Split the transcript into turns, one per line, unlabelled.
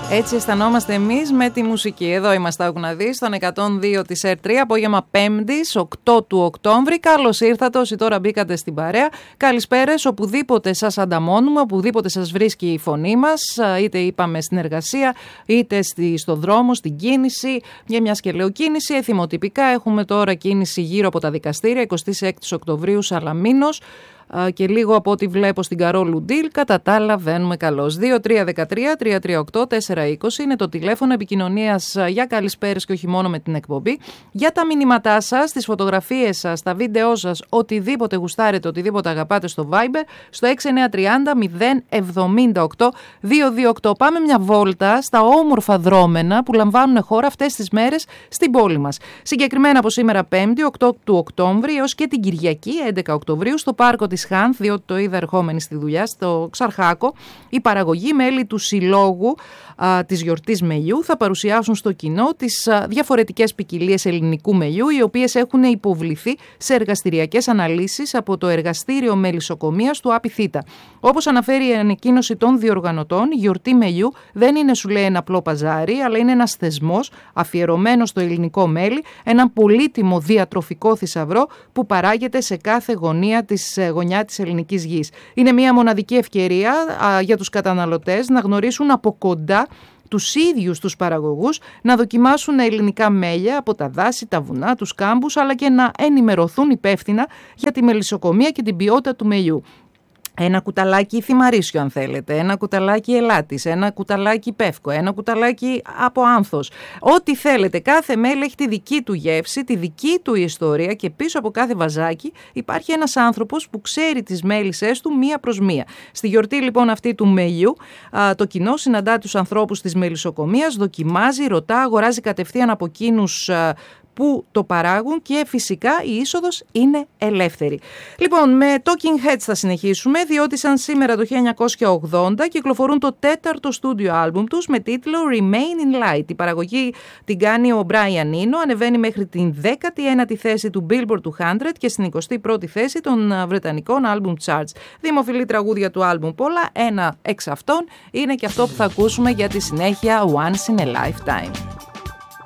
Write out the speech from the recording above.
Έτσι αισθανόμαστε εμείς με τη μουσική. Εδώ είμαστε, άκου να δεις, στον 102 της ΕΡΤ3, απόγευμα 5ης, 8 του Οκτώβρη. Καλώς ήρθατε όσοι τώρα μπήκατε στην παρέα. Καλησπέρες οπουδήποτε σας ανταμώνουμε, οπουδήποτε σας βρίσκει η φωνή μας, είτε είπαμε στην εργασία, είτε στο δρόμο, στην κίνηση. Μιας και λέω κίνηση, εθιμοτυπικά έχουμε τώρα κίνηση γύρω από τα δικαστήρια, 26 Οκτωβρίου Σαλαμίνος. Και λίγο από ό,τι βλέπω στην Καρόλου Ντίλ, κατά τα άλλα βαίνουμε καλώς. 2-3-13-338-420 είναι το τηλέφωνο επικοινωνίας για καλησπέρες και όχι μόνο με την εκπομπή. Για τα μηνύματά σας, τις φωτογραφίες σας, τα βίντεό σας, οτιδήποτε γουστάρετε, οτιδήποτε αγαπάτε στο Viber, στο 6930-078-228. Πάμε μια βόλτα στα όμορφα δρόμενα που λαμβάνουν χώρα αυτές τις μέρες στην πόλη μας. Συγκεκριμένα από σήμερα 5η, 8 του Οκτώβρη, έως και την Κυριακή, 11 Οκτωβρίου, στο πάρκο της Χάνθ, διότι το είδα ερχόμενη στη δουλειά, στο Ξαρχάκο, η παραγωγή μέλη του Συλλόγου της Γιορτής Μελιού θα παρουσιάσουν στο κοινό τις διαφορετικές ποικιλίες ελληνικού μελιού, οι οποίες έχουν υποβληθεί σε εργαστηριακές αναλύσεις από το Εργαστήριο Μελισσοκομείας του ΑΠΙΘΙΤΑ. Όπως αναφέρει η ανακοίνωση των διοργανωτών, η Γιορτή Μελιού δεν είναι, σου λέει, ένα απλό παζάρι, αλλά είναι ένας θεσμός αφιερωμένος στο ελληνικό μέλι, ένα πολύτιμο διατροφικό θησαυρό που παράγεται σε κάθε γωνιά της ελληνικής γης. Είναι μια μοναδική ευκαιρία για τους καταναλωτές να γνωρίσουν από κοντά τους ίδιους τους παραγωγούς, να δοκιμάσουν ελληνικά μέλια από τα δάση, τα βουνά, τους κάμπους, αλλά και να ενημερωθούν υπεύθυνα για τη μελισσοκομεία και την ποιότητα του μελιού. Ένα κουταλάκι θυμαρίσιο αν θέλετε, ένα κουταλάκι ελάτης, ένα κουταλάκι πεύκο, ένα κουταλάκι από άνθος. Ό,τι θέλετε, κάθε μέλι έχει τη δική του γεύση, τη δική του ιστορία και πίσω από κάθε βαζάκι υπάρχει ένας άνθρωπος που ξέρει τις μέλισσές του μία προς μία. Στη γιορτή λοιπόν αυτή του μελιού, το κοινό συναντά τους ανθρώπους της μελισσοκομείας, δοκιμάζει, ρωτά, αγοράζει κατευθείαν από εκείνους που το παράγουν και φυσικά η είσοδος είναι ελεύθερη. Λοιπόν, με Talking Heads θα συνεχίσουμε, διότι σαν σήμερα το 1980 κυκλοφορούν το 4ο στούντιο άλμπουμ τους με τίτλο Remain in Light. Η παραγωγή την κάνει ο Brian Eno, ανεβαίνει μέχρι την 19η θέση του Billboard 200 και στην 21η θέση των βρετανικών album charts. Δημοφιλή τραγούδια του άλμπουμ πολλά, ένα εξ αυτών είναι και αυτό που θα ακούσουμε για τη συνέχεια, Once in a Lifetime.